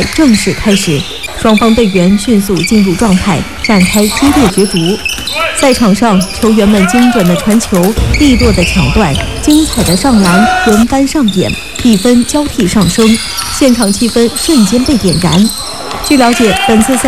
正式开始，双方队员迅速进入状态，展开激烈角逐。赛场上，球员们精准的传球、利落的抢断、精彩的上篮轮番上演，比分交替上升，现场气氛瞬间被点燃。据了解，本次赛